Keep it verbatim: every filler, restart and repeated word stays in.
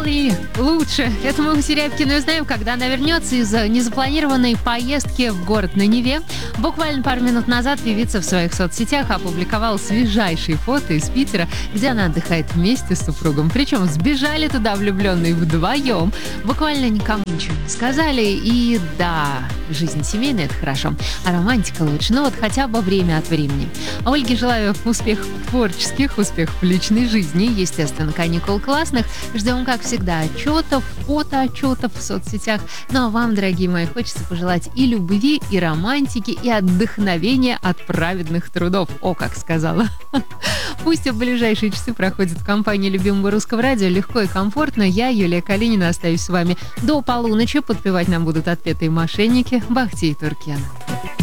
Стало ли лучше? Это мы в Серябкино узнаем, когда она вернется из незапланированной поездки в город на Неве. Буквально пару минут назад певица в своих соцсетях опубликовала свежайшие фото из Питера, где она отдыхает вместе с супругом. Причем сбежали туда влюбленные вдвоем. Буквально никому ничего не сказали. И да, жизнь семейная — это хорошо, а романтика лучше. Ну вот хотя бы время от времени. А Ольге желаю успехов творческих, успехов в личной жизни. Естественно, каникул классных. Ждем, как всегда, отчетов, фотоотчетов в соцсетях. Ну а вам, дорогие мои, хочется пожелать и любви, и романтики, и отдохновения от праведных трудов. О, как сказала. Пусть в ближайшие часы проходят в компании любимого русского радио легко и комфортно. Я, Юлия Калинина, остаюсь с вами до полуночи. Подпевать нам будут отпетые мошенники Бахти и Туркена.